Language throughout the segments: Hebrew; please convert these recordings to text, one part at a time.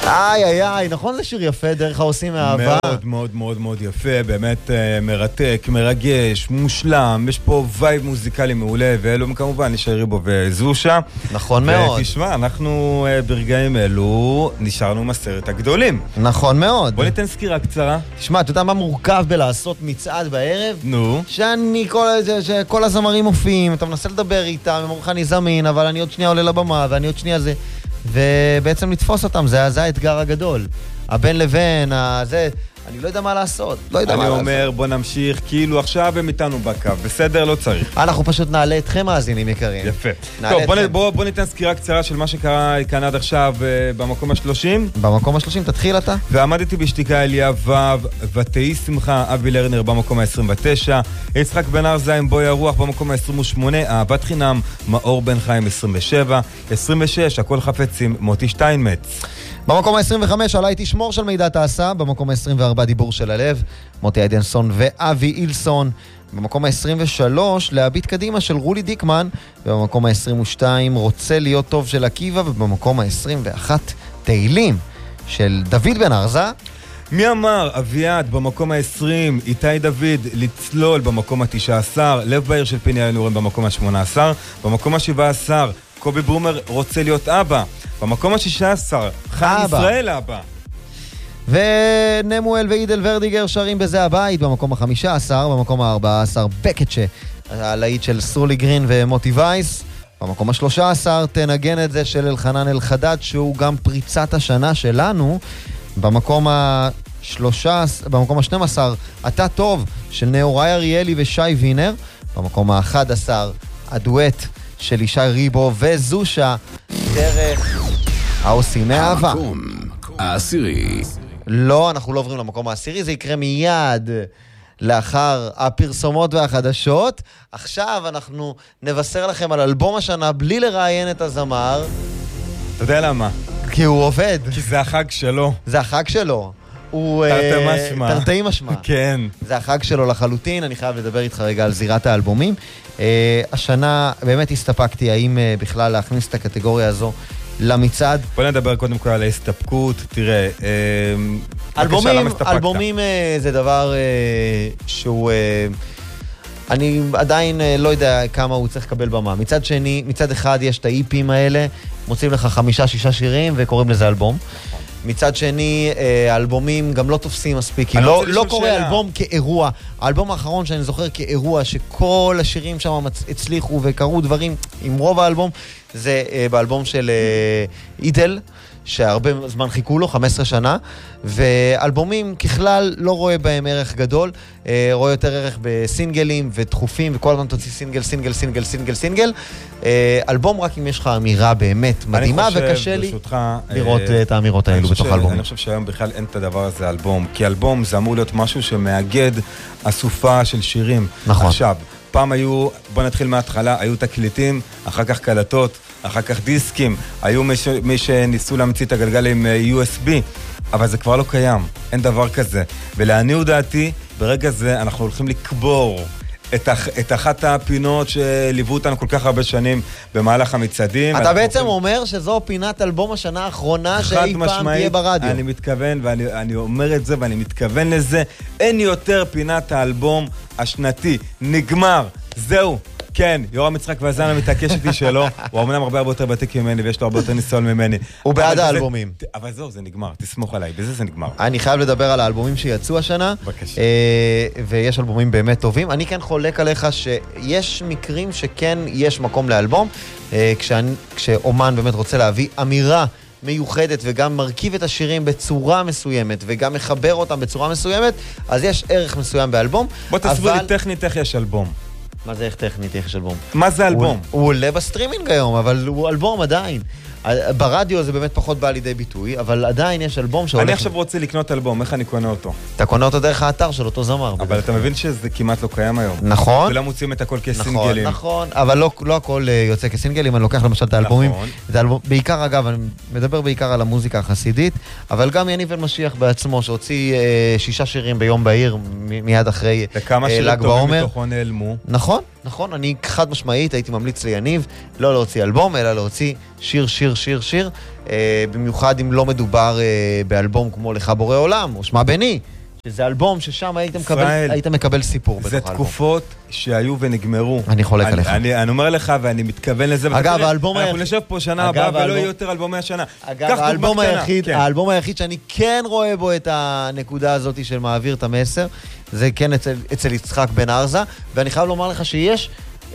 איי, איי, איי, נכון זה שיר יפה, דרך העושים מאהבה? מאוד מאוד מאוד מאוד יפה, באמת מרתק, מרגש, מושלם, יש פה וייב מוזיקלי מעולה, ואלו כמובן נשארי בו וזושה. נכון מאוד. ותשמע, אנחנו ברגעים אלו נשארנו עם הסרט הגדולים. נכון מאוד. בוא ניתן סקירה קצרה. תשמע, אתה יודע מה מורכב בלעשות מצעד בערב? נו. שכל הזמרים מופיעים, אתה מנסה לדבר איתם, הם אומרים לך אני זמין, אבל אני עוד שנייה עולה לבמה, ואני עוד שנייה זה... ובעצם לתפוס אותם, זה האתגר הגדול. הבין לבין, אני לא יודע מה לעשות. אני אומר, בוא נמשיך, כאילו עכשיו הם איתנו בקו, בסדר? לא צריך. אנחנו פשוט נעלה אתכם מאזינים יקרים. יפה. טוב, בוא ניתן סקירה קצרה של מה שקרה כאן עד עכשיו במקום ה-30. במקום ה-30, תתחיל אתה. ועמדתי בשתיקה אליה ו' ותהי שמחה, אבי לרנר במקום ה-29, יצחק בן ארזה עם בוי הרוח במקום ה-28, אהבת חינם, מאור בן חיים 27, 26, הכל חפצים, מוטי שטיינמץ. במקום ה-25 עליי תשמור של מידע תעשה, במקום ה-24 דיבור של הלב, מוטי איידנסון ואבי אילסון, במקום ה-23 להביט קדימה של רולי דיקמן, ובמקום ה-22 רוצה להיות טוב של עקיבא, ובמקום ה-21 תהילים של דוד בן ארזה. מי אמר? אביעד במקום ה-20, איתי דוד לצלול במקום ה-19, לב בעיר של פיני אלנורן במקום ה-18, במקום ה-17 קובי ברומר רוצה להיות אבא, במקום ה-16 חיים ישראל אבא. ונמואל ואידל ורדיגר שרים בזה הבית במקום ה-15, במקום ה-14 בקצ'ה, הלהיט של סרולי גרין ומוטי וייס, במקום ה-13 תנגן את זה של אלחנן אלחדד שהוא גם פריצת השנה שלנו, במקום ה-12 אתה טוב של נאורי אריאלי ושי וינר, במקום ה-11 הדואט של ישי ריבו וזושה דרך העושים מאהבה. המקום העשירי. לא, אנחנו לא עוברים למקום העשירי, זה יקרה מיד לאחר הפרסומות והחדשות. עכשיו אנחנו נבשר לכם על אלבום השנה בלי לראיין את הזמר. אתה יודע למה? כי הוא עובד. כי זה החג שלו. זה החג שלו. הוא תרתי משמע. כן. זה החג שלו לחלוטין, אני חייב לדבר איתך רגע על זירת האלבומים. השנה באמת הסתפקתי האם בכלל להכניס את הקטגוריה הזו למצעד. בוא נדבר קודם כל על ההסתפקות, תראה, אלבומים זה דבר שהוא, אני עדיין לא יודע כמה הוא צריך לקבל במה. מצד שני, מצד אחד יש את האיפים האלה, מוצאים לך 5-6 שירים וקוראים לזה אלבום. מצד שני, האלבומים גם לא תופסים מספיק, כי לא קורא אלבום כאירוע. האלבום האחרון שאני זוכר כאירוע, שכל השירים שם הצליחו וקראו דברים עם רוב האלבום, זה באלבום של אידל, שהרבה זמן חיכו לו, 15 שנה, ואלבומים ככלל לא רואה בהם ערך גדול, רואה יותר ערך בסינגלים ודחופים, וכל הזמן תוציא סינגל, סינגל, סינגל, סינגל, סינגל. אלבום רק אם יש לך אמירה באמת מדהימה, וקשה לי לראות את האמירות האלו בתוך אלבום. אני חושב שהיום בכלל אין את הדבר הזה אלבום, כי אלבום זה אמור להיות משהו שמאגד אסופה של שירים. נכון. עכשיו, פעם היו, בוא נתחיל מההתחלה, היו תקליטים, אחר כך קלטות, אחר כך דיסקים, היו מי שניסו להמציא את הגלגל עם USB, אבל זה כבר לא קיים, אין דבר כזה. ולעניות דעתי, ברגע זה אנחנו הולכים לקבור את אחת הפינות שליוו אותנו כל כך הרבה שנים במהלך המצעדים. אתה בעצם אומר שזו פינת אלבום השנה האחרונה שאי פעם תהיה ברדיו. אני מתכוון, ואני אומר את זה ואני מתכוון לזה, אין יותר פינת האלבום השנתי, נגמר, זהו. כן, יורם יצחק והזנה מתעקש איתי שלו, הוא אמנם הרבה יותר ותיק ממני ויש לו הרבה יותר ניסיון ממני. הוא בעד האלבומים. אבל זהו, זה נגמר, תסמוך עליי, בזה זה נגמר. אני חייב לדבר על האלבומים שיצאו השנה, ויש אלבומים באמת טובים. אני כן חולק עליך שיש מקרים שכן יש מקום לאלבום, כשאומן באמת רוצה להביא אמירה מיוחדת וגם מרכיב את השירים בצורה מסוימת וגם מחבר אותם בצורה מסוימת, אז יש ערך מסוים באלבום. בוא תסביר לי טכנית איך יש אלבום. מה זה איך טכנית, איך יש אלבום? מה זה אלבום? הוא עולה בסטרימינג היום, אבל הוא אלבום עדיין. ברדיו זה באמת פחות בא לידי ביטוי, אבל עדיין יש אלבום שהולך... אני עכשיו רוצה לקנות אלבום, איך אני קונה אותו? אתה קונה אותו דרך האתר של אותו זמר. אבל אתה מבין שזה כמעט לא קיים היום. נכון. ולא מוצאים את הכל כסינגלים. נכון, אבל לא הכל יוצא כסינגלים, אני לוקח למשל את האלבומים. בעיקר, אגב, אני מדבר בעיקר על המוזיקה החסידית, אבל גם יניב בן משיח בעצמו, שהוציא 6 שירים ביום בהיר, מיד אחרי ל"ג בעומר. וכמה שירים טובים מתוכו נעלמו. נכון, אני חד משמעית הייתי ממליץ ליניב לא להוציא אלבום, אלא להוציא שיר שיר, במיוחד אם לא מדובר באלבום כמו לך בורא עולם, או שמע בני, שזה אלבום ששם היית מקבל סיפור בתוך האלבום. זה תקופות שהיו ונגמרו. אני חולק עליך. אני אומר לך ואני מתכוון לזה. אגב, האלבום היחיד... אנחנו נשב פה שנה הבאה ולא יהיו יותר אלבומי השנה. אגב, האלבום היחיד שאני כן רואה בו את הנקודה הזאת של מעביר את המסר, זה כן אצל יצחק בן ארזה, ואני חייב לומר לך שיש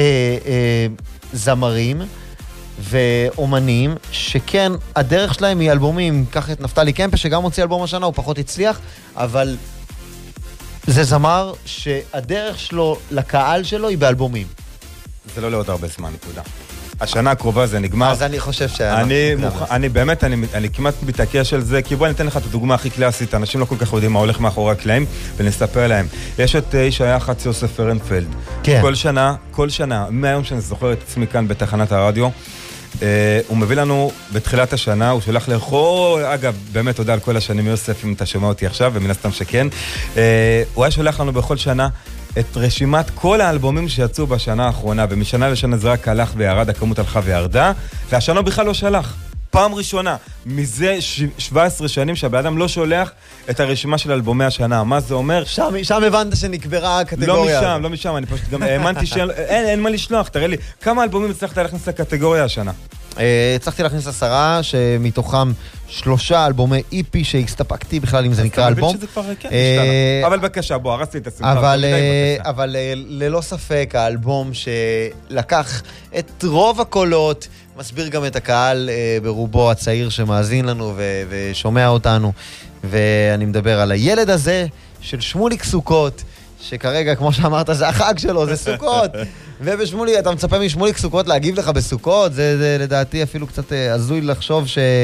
זמרים ואומנים שכן, הדרך שלהם היא אלבומים, קח את נפתלי קמפה שגם הוציא אלבום השנה, הוא פחות הצליח, אבל זה זמר שהדרך שלו לקהל שלו היא באלבומים. זה לא לעוד הרבה זמן, נקודה. השנה הקרובה זה נגמר. אז אני חושב אני באמת, אני כמעט מתעקש על זה, כי בוא ניתן לך את הדוגמה הכי קלאסית, אנשים לא כל כך יודעים מה הולך מאחורי הקלעים, ונספר להם. יש את איש היח"צ יוסף פרנפלד. כל שנה, מהיום שאני זוכר את עצמי כאן בתחנת הרדיו, הוא מביא לנו בתחילת השנה, הוא שולח לכל, אגב, באמת תודה על כל השנים יוסף, אם אתה שומע אותי עכשיו, ומן הסתם שכן, הוא היה שולח לנו בכל שנה את רשימת כל האלבומים שיצאו בשנה האחרונה, ומשנה לשנה זה רק הלך וירד, הכמות הלכה וירדה, והשנה בכלל לא שלח. פעם ראשונה, מזה 17 שנים שהבאדם לא שולח את הרשימה של אלבומי השנה. מה זה אומר? שם הבנת שנקברה הקטגוריה. לא משם, אני פשוט גם האמנתי שאין מה לשלוח, תראה לי, כמה אלבומים הצלחת להכניס לקטגוריה השנה? הצלחתי להכניס 10, שמתוכם 3 אלבומי איפי שהסתפקתי בכלל אם זה נקרא אלבום. שזה כבר כן השתנה. אבל בבקשה, בוא, הרסתי את השמחה. אבל ללא ספק, האלבום שלקח את רוב הקולות, מסביר גם את הקהל ברובו הצעיר שמאזין לנו ושומע אותנו, ואני מדבר על הילד הזה של שמוליק סוכות, שכרגע, כמו שאמרת, זה החג שלו, זה סוכות. ובשמוליק, אתה מצפה משמוליק סוכות להגיב לך בסוכות, זה לדעתי אפילו קצת הזוי לחשוב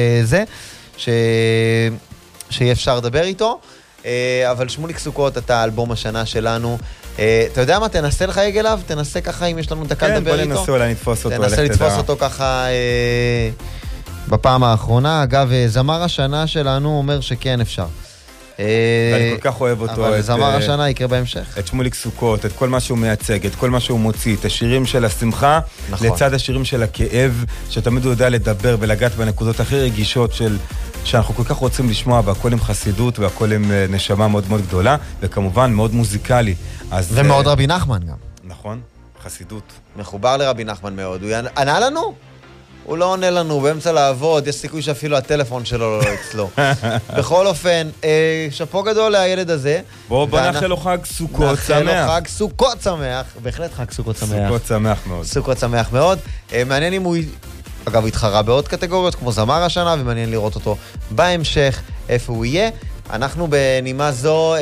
שיהיה אפשר לדבר איתו. אבל שמוליק סוכות, אתה אלבום השנה שלנו. אתה יודע מה, תנסה לך אליו, תנסה ככה אם יש לנו דקה לדבר איתו. כן, בוא ננסה, אולי נתפוס אותו. תנסה לתפוס אותו ככה בפעם האחרונה. אגב, זמר השנה שלנו אומר שכן אפשר. ואני כל כך אוהב אותו. אבל זמר השנה יקרה בהמשך. את שמוליק סוכות, את כל מה שהוא מייצג, את כל מה שהוא מוציא, את השירים של השמחה, לצד השירים של הכאב, שתמיד הוא יודע לדבר ולגעת בנקודות הכי רגישות שאנחנו כל כך רוצים לשמוע, והכל עם חסידות, והכל עם נשמה מאוד מאוד גדולה, וכמובן מאוד מוזיקלי. ומאוד רבי נחמן גם. נכון, חסידות. מחובר לרבי נחמן מאוד. הוא ענה לנו? הוא לא עונה לנו, באמצע לעבוד, יש סיכוי שאפילו הטלפון שלו לא אצלו. בכל אופן, שפו גדול לילד הזה. בוא נאחל לו חג סוכות שמח. נאחל לו חג סוכות שמח, בהחלט חג סוכות שמח. סוכות שמח מאוד. סוכות שמח מאוד. מעניין אם הוא, אגב, התחרה בעוד קטגוריות, כמו זמר השנה, ומעניין לראות אותו בהמשך, איפה הוא יהיה. אנחנו בנימה זו,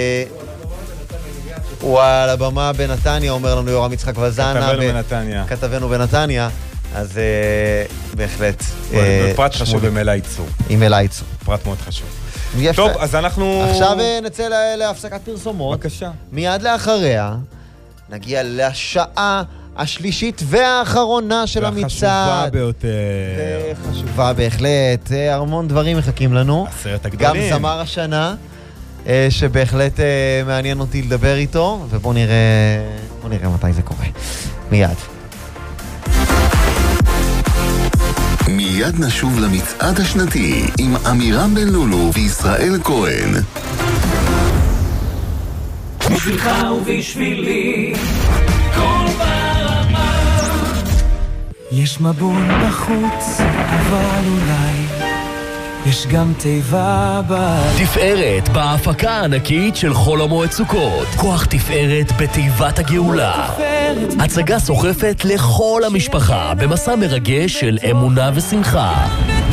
הוא על הבמה בנתניה, אומר לנו יורם יצחק וזנה. כתבנו בנתניה. אז בהחלט. פרט חשוב עם אלה ייצור. עם אלה ייצור. פרט מאוד חשוב. טוב, אז אנחנו... עכשיו נצא להפסקת פרסומות. בבקשה. מיד לאחריה נגיע לשעה השלישית והאחרונה של המצעד. והחשובה ביותר. חשובה בהחלט. המון דברים מחכים לנו. 10 הגדולים. גם זמר השנה, שבהחלט מעניין אותי לדבר איתו, ובואו נראה מתי זה קורה. מיד. מיד נשוב למצעד השנתי עם אמירם בן לולו וישראל כהן. בשבילך ובשבילי כל ברמה. יש מבון בחוץ, אבל אולי יש גם תיבה תפארת בהפקה הענקית של חול המועד סוכות. כוח תפארת בתיבת הגאולה. הצגה סוחפת לכל המשפחה במסע מרגש של אמונה ושמחה.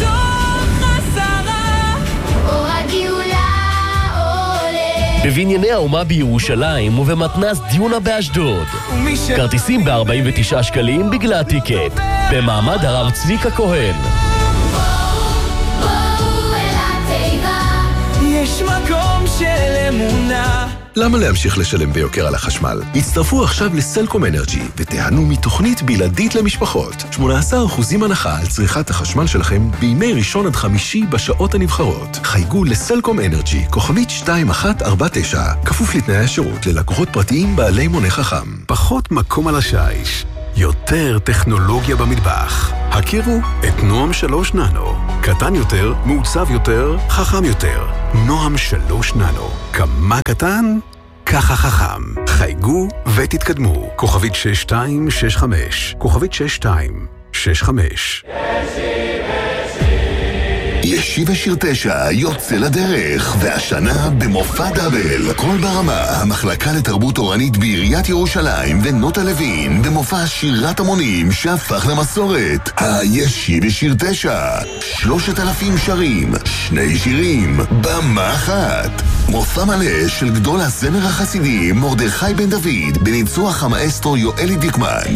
בבנייני האומה בירושלים ובמתנ"ס דיונה באשדוד. כרטיסים ב-49 שקלים בגלל הטיקט. במעמד הרב צביקה כהן. יש מקום של אמונה. למה להמשיך לשלם ביוקר על החשמל? הצטרפו עכשיו לסלקום אנרג'י ותיהנו מתוכנית בלעדית למשפחות. 18% הנחה על צריכת החשמל שלכם בימי ראשון עד חמישי בשעות הנבחרות. חייגו לסלקום אנרג'י, כוכבית 2149, כפוף לתנאי השירות ללקוחות פרטיים בעלי מונה חכם. פחות מקום על השיש. יותר טכנולוגיה במטבח. הכירו את נועם 3 ננו. קטן יותר, מעוצב יותר, חכם יותר. נועם 3 ננו. כמה קטן? ככה חכם. חייגו ותתקדמו. כוכבית 6265. כוכבית 6265. ישיבה שיר 9 יוצא לדרך, והשנה במופע דאבל. כל ברמה, המחלקה לתרבות אורנית בעיריית ירושלים ונוטה לוין, במופע שירת המונים שהפך למסורת. הישיבה שיר 9, 3,000 שרים, 2 שירים, במה אחת. מופע מלא של גדול הזמר החסידי מרדכי בן דוד, בניצוח המאסטרו יואלי דיקמן.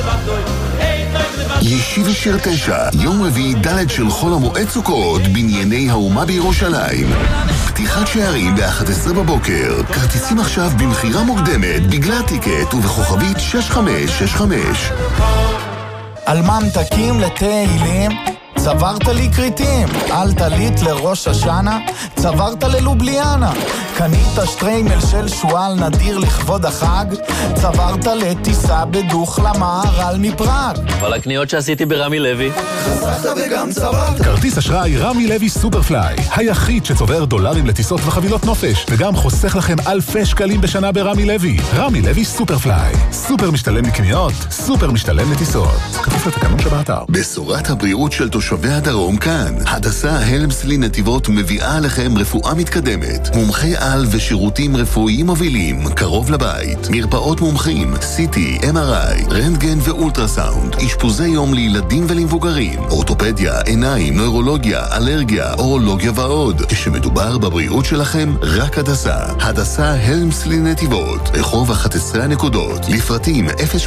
ישיבה שיר 9, יום רביעי ד' של חול המועד סוכות, בנייני האומה בירושלים. פתיחת שערים ב-11 בבוקר. כרטיסים עכשיו במחירה מוקדמת בגלל טיקט ובכוכבית 6565. על ממתקים לתהילים, צברת לי קריטים, על טלית לראש השנה, צברת ללובליאנה, קנית שטריימל של שואל נדיר לכבוד החג, צברת לטיסה בדוך למהר"ל מפראג. כל הקניות שעשיתי ברמי לוי. חסכת וגם צברת. כרטיס אשראי רמי לוי סופרפליי, היחיד שצובר דולרים לטיסות וחבילות נופש, וגם חוסך לכם אלפי שקלים בשנה ברמי לוי. רמי לוי סופרפליי. סופר משתלם לקניות, סופר משתלם לטיסות. כפוף לתקנון שבאתר. בשורת הבריאות של תושבי הדרום כאן. הדסה הלמסלי נתיבות מביאה לכם רפואה מתקדמת. מומחי על ושירותים רפואיים מובילים, קרוב לבית. מרפאות מומחים, CT, MRI, רנטגן ואולטרסאונד. אשפוזי יום לילדים ולמבוגרים. אורתופדיה, עיניים, נוירולוגיה, אלרגיה, אורולוגיה ועוד. כשמדובר בבריאות שלכם, רק הדסה. הדסה הלמסלי נתיבות. רחוב 11 הנקודות. לפרטים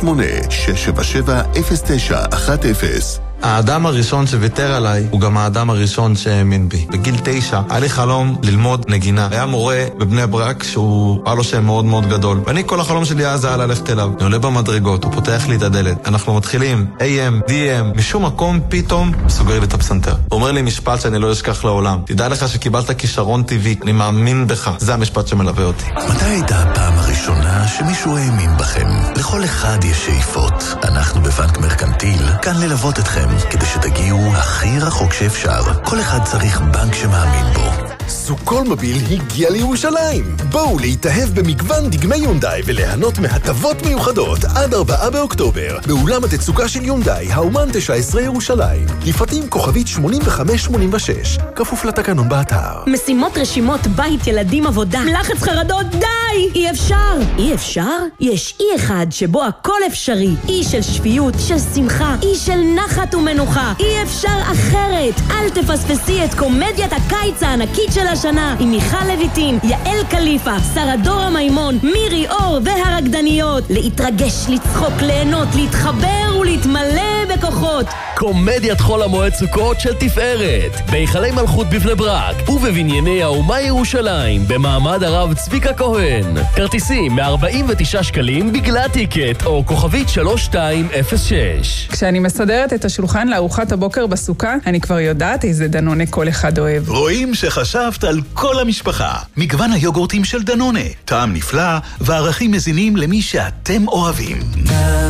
08-677-0910. האדם הראשון שוויתר עליי הוא גם האדם הראשון שהאמין בי. בגיל 9 היה לי חלום ללמוד נגינה. היה מורה בבני ברק שהוא היה לו שם מאוד מאוד גדול. ואני כל החלום שלי אז היה ללכת אליו. אני עולה במדרגות, הוא פותח לי את הדלת. אנחנו מתחילים AM, DM, משום מקום פתאום סוגר לי את הפסנתר. הוא אומר לי משפט שאני לא אשכח לעולם. תדע לך שקיבלת כישרון טבעי, אני מאמין בך. זה המשפט שמלווה אותי. מתי הייתה הפעם הראשונה שמישהו האמין בכם? לכל אחד יש שאיפות. אנחנו בבנק מרקנטיל כאן ללוות אתכם כדי שתגיעו הכי רחוק שאפשר. כל אחד צריך בנק שמאמין בו. סוכול מוביל הגיע לירושלים. בואו להתאהב במגוון דגמי יונדאי וליהנות מהטבות מיוחדות עד 4 באוקטובר באולם התצוגה של יונדאי, האומן 19 ירושלים. לפרטים כוכבית 8586, כפוף לתקנון באתר. משימות, רשימות, בית, ילדים, עבודה, לחץ, חרדות, די! אי אפשר. אי אפשר? יש אי אחד שבו הכל אפשרי. אי של שפיות, של שמחה, אי של נחת ומנוחה. אי אפשר אחרת. אל תפספסי את קומדיית הקיץ הענקית של השנה עם מיכל לויטין, יעל קליפה, שרה דורה מימון, מירי אור והרקדניות. להתרגש, לצחוק, ליהנות, להתחבר ולהתמלא בכוחות. קומדיית חול המועד סוכות של תפארת, בהיכלי מלכות בבני ברק ובבנייני האומה ירושלים, במעמד הרב צביקה כהן. כרטיסים מ-49 שקלים בגלל טיקט או כוכבית 3206. כשאני מסדרת את השולחן לארוחת הבוקר בסוכה, אני כבר יודעת איזה דנונה כל אחד אוהב. רואים שחשבת על כל המשפחה. מגוון היוגורטים של דנונה, טעם נפלא וערכים מזינים למי שאתם אוהבים.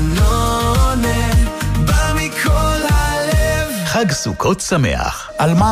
דנונה, בא מכל הלב. חג סוכות שמח. על מה